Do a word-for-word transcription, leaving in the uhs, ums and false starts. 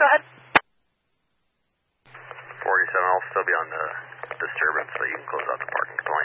go ahead. forty-seven, I'll still be on the disturbance, so you can close out the parking lane.